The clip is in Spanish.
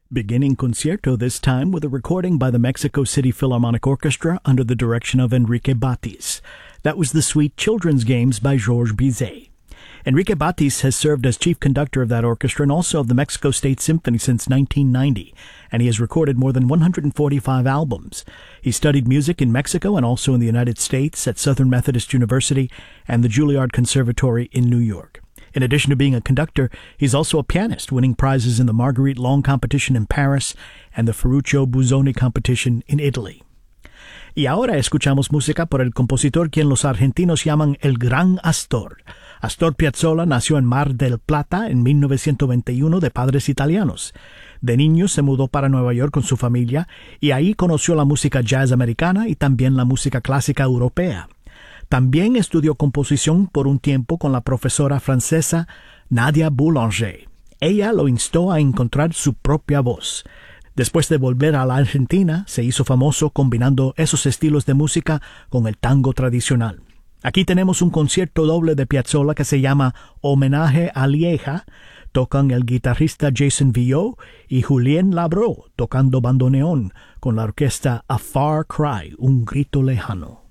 Beginning concierto this time with a recording by the Mexico City Philharmonic Orchestra under the direction of Enrique Batis. That was the Sweet Children's Games by Georges Bizet. Enrique Batis has served as chief conductor of that orchestra and also of the Mexico State Symphony since 1990, and he has recorded more than 145 albums. He studied music in Mexico and also in the United States at Southern Methodist University and the Juilliard Conservatory in New York. In addition to being a conductor, he's also a pianist, winning prizes in the Marguerite Long competition in Paris and the Ferruccio Busoni competition in Italy. Y ahora escuchamos música por el compositor quien los argentinos llaman el Gran Astor. Astor Piazzolla nació en Mar del Plata en 1921 de padres italianos. De niño se mudó para Nueva York con su familia y ahí conoció la música jazz americana y también la música clásica europea. También estudió composición por un tiempo con la profesora francesa Nadia Boulanger. Ella lo instó a encontrar su propia voz. Después de volver a la Argentina, se hizo famoso combinando esos estilos de música con el tango tradicional. Aquí tenemos un concierto doble de Piazzolla que se llama Homenaje a Lieja. Tocan el guitarrista Jason Villot y Julien Labro tocando bandoneón con la orquesta A Far Cry, un grito lejano.